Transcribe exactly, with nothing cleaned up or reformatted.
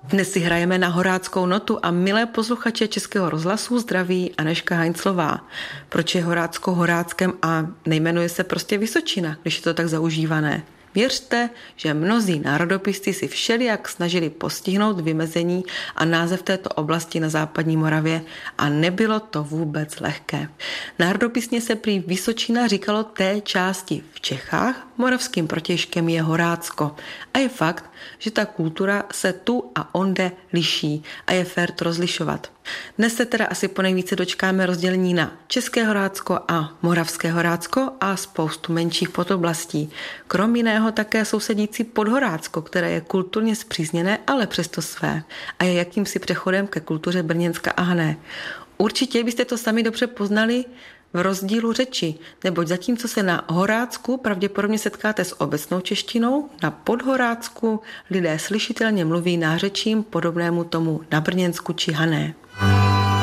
Dnes si hrajeme na horáckou notu a milé posluchače Českého rozhlasu zdraví Anežka Heinzlová. Proč je Horácko Horáckem a nejmenuje se prostě Vysočina, když je to tak zaužívané? Věřte, že mnozí národopisci si všelijak snažili postihnout vymezení a název této oblasti na západní Moravě a nebylo to vůbec lehké. Národopisně se prý Vysočina říkalo té části v Čechách, moravským protějškem je Horácko. A je fakt, že ta kultura se tu a onde liší a je fér to rozlišovat. Dnes se teda asi ponejvíce dočkáme rozdělení na České Horácko a Moravské Horácko a spoustu menších podoblastí. Krom jiného také sousedící Podhorácko, které je kulturně spřízněné, ale přesto své a je jakýmsi přechodem ke kultuře Brněnska a Hané. Určitě byste to sami dobře poznali v rozdílu řeči, neboť zatímco se na Horácku pravděpodobně setkáte s obecnou češtinou, na Podhorácku lidé slyšitelně mluví nářečím podobnému tomu na Brněnsku či Hané.